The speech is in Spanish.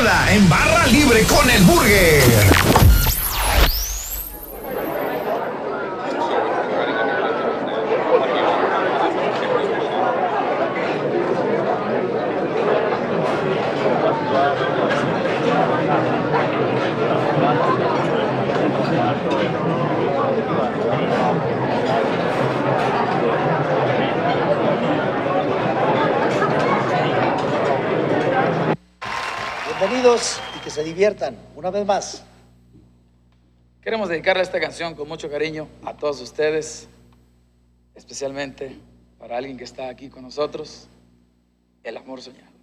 Española en Barra Libre con el Burger. Bienvenidos y que se diviertan una vez más. Queremos dedicarle esta canción con mucho cariño a todos ustedes, especialmente para alguien que está aquí con nosotros, el amor soñado.